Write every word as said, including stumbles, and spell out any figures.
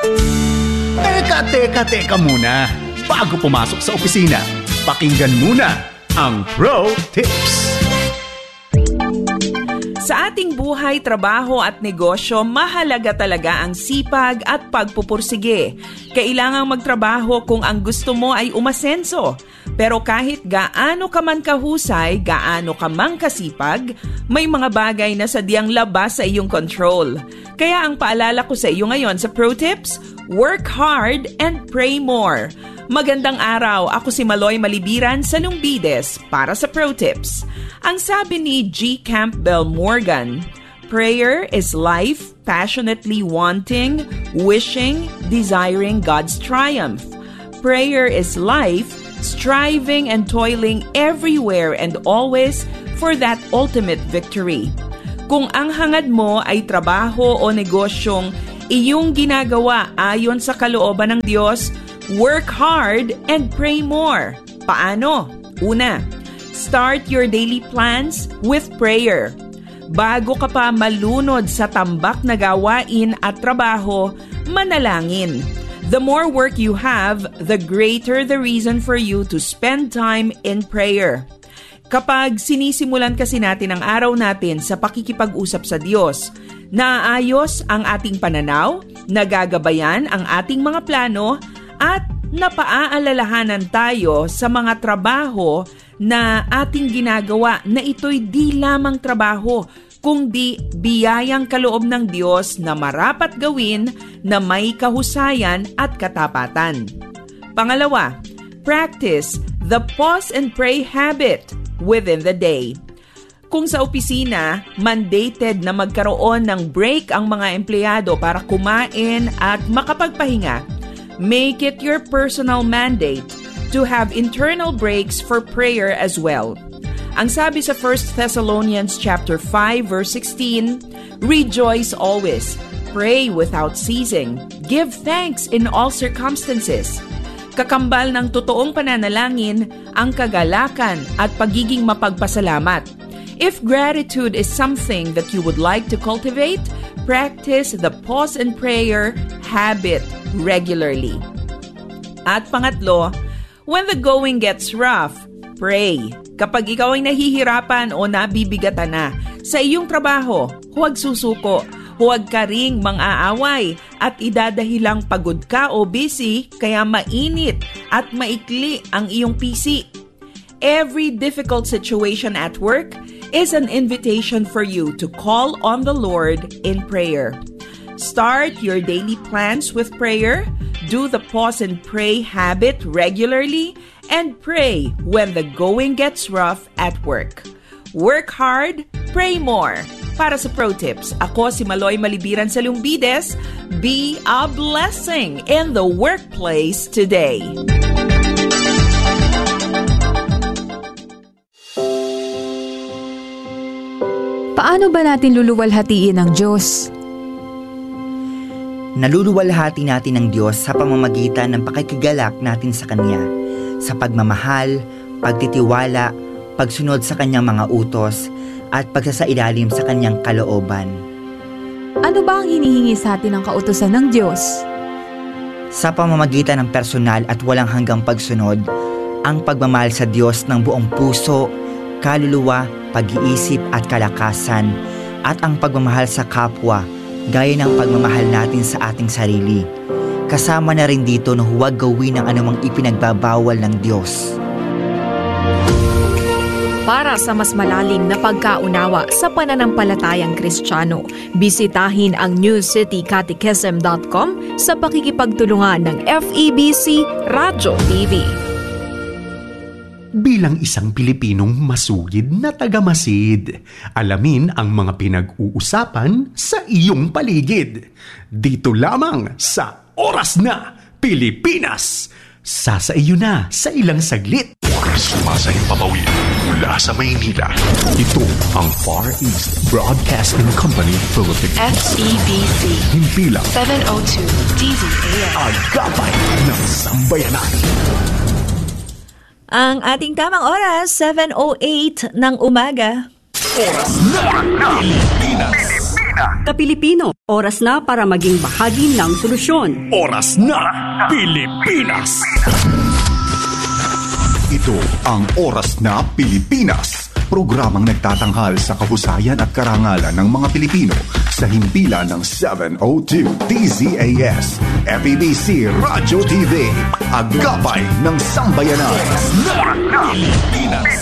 Teka, teka, teka muna. Bago pumasok sa opisina, pakinggan muna ang Pro Tips. Sa ating buhay, trabaho at negosyo, mahalaga talaga ang sipag at pagpupursige. Kailangang magtrabaho kung ang gusto mo ay umasenso. Pero kahit gaano ka man kahusay, gaano ka man kasipag, may mga bagay na sadyang labas sa iyong control. Kaya ang paalala ko sa iyo ngayon sa Pro Tips, work hard and pray more. Magandang araw, ako si Maloy Malibiran sa Lumbides para sa Pro Tips. Ang sabi ni G. Campbell Morgan, prayer is life passionately wanting, wishing, desiring God's triumph. Prayer is life striving and toiling everywhere and always for that ultimate victory. Kung ang hangad mo ay trabaho o negosyong iyong ginagawa ayon sa kalooban ng Diyos, work hard and pray more. Paano? Una, start your daily plans with prayer. Bago ka pa malunod sa tambak na gawain at trabaho, manalangin. The more work you have, the greater the reason for you to spend time in prayer. Kapag sinisimulan kasi natin ang araw natin sa pakikipag-usap sa Diyos, naaayos ang ating pananaw, nagagabayan ang ating mga plano, at napaaalalahanan tayo sa mga trabaho na ating ginagawa na ito'y di lamang trabaho, kundi biyayang kaloob ng Diyos na marapat gawin na may kahusayan at katapatan. Pangalawa, practice the pause and pray habit within the day. Kung sa opisina, mandated na magkaroon ng break ang mga empleyado para kumain at makapagpahinga, make it your personal mandate to have internal breaks for prayer as well. Ang sabi sa First Thessalonians chapter five verse sixteen, rejoice always, pray without ceasing, give thanks in all circumstances. Kakambal ng totoong pananalangin ang kagalakan at pagiging mapagpasalamat. If gratitude is something that you would like to cultivate, practice the pause and prayer habit regularly. At pangatlo, when the going gets rough, pray. Kapag ikaw ay nahihirapan o nabibigatan na sa iyong trabaho, huwag susuko, huwag ka ring mang-aaway at idadahilang pagod ka o busy kaya mainit at maikli ang iyong P C. Every difficult situation at work is an invitation for you to call on the Lord in prayer. Start your daily plans with prayer, do the pause and pray habit regularly, and pray when the going gets rough at work. Work hard, pray more. Para sa Pro Tips, ako si Maloy Malibiran sa Lumbides. Be a blessing in the workplace today. Paano ba natin luluwalhatiin ang Diyos? Naluluwalhati natin ng Diyos sa pamamagitan ng pakikigalak natin sa Kanya, sa pagmamahal, pagtitiwala, pagsunod sa Kanyang mga utos, at pagsasailalim sa Kanyang kalooban. Ano ba ang hinihingi sa atin ng kautusan ng Diyos? Sa pamamagitan ng personal at walang hanggang pagsunod, ang pagmamahal sa Diyos ng buong puso, kaluluwa, pag-iisip at kalakasan, at ang pagmamahal sa kapwa, gaya ng pagmamahal natin sa ating sarili. Kasama na rin dito na huwag gawin ang anumang ipinagbabawal ng Diyos. Para sa mas malalim na pagkaunawa sa pananampalatayang Kristiyano, bisitahin ang new city catechism dot com sa pakikipagtulungan ng F E B C Radio T V. Bilang isang Pilipinong masugid na tagamasid, alamin ang mga pinag-uusapan sa iyong paligid. Dito lamang sa Oras na Pilipinas. Sasa iyo na sa ilang saglit. Sumasayang papawid mula sa Maynila. Ito ang Far East Broadcasting Company Philippines. F E B C. Himpilang seven oh two D Z A M. Agapay ng Sambayanan. Ang ating tamang oras, seven oh eight ng umaga. Oras na Pilipinas. Kapilipino. Oras na para maging bahagi ng solusyon. Oras na, Pilipinas! Ito ang Oras na Pilipinas. Programang nagtatanghal sa kahusayan at karangalan ng mga Pilipino sa himpilan ng seven oh two D Z A S, F E B C Radyo T V, agapay ng sambayanan. Oras na Pilipinas.